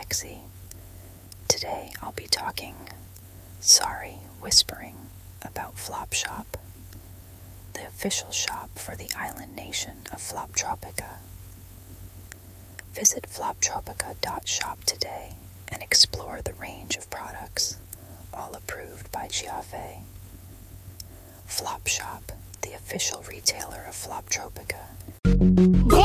Lexi. Today I'll be whispering about Flopshop, the official shop for the island nation of Floptropica. Visit floptropica.shop today and explore the range of products, all approved by Giave. Flopshop, the official retailer of Floptropica.